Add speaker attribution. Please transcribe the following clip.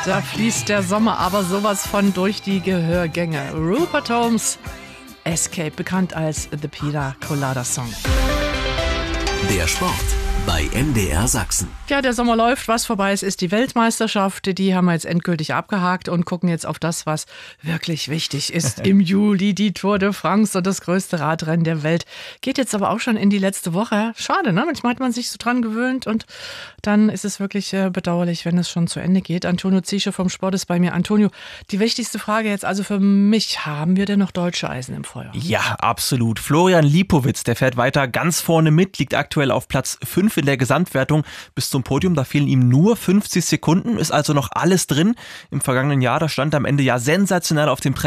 Speaker 1: Da fließt der Sommer aber sowas von durch die Gehörgänge. Rupert Holmes, Escape, bekannt als The Pina Colada Song.
Speaker 2: Der Sport bei MDR Sachsen.
Speaker 1: Ja, der Sommer läuft, was vorbei ist die Weltmeisterschaft. Die haben wir jetzt endgültig abgehakt und gucken jetzt auf das, was wirklich wichtig ist. Im Juli die Tour de France und das größte Radrennen der Welt. Geht jetzt aber auch schon in die letzte Woche. Schade, ne? Manchmal hat man sich so dran gewöhnt und dann ist es wirklich bedauerlich, wenn es schon zu Ende geht. Antonio Ziesche vom Sport ist bei mir. Antonio, die wichtigste Frage jetzt also für mich. Haben wir denn noch deutsche Eisen im Feuer?
Speaker 3: Ja, absolut. Florian Lipowitz, der fährt weiter ganz vorne mit, liegt aktuell auf Platz 5 in der Gesamtwertung bis zum Podium. Da fehlen ihm nur 50 Sekunden, ist also noch alles drin. Im vergangenen Jahr, da stand er am Ende ja sensationell auf dem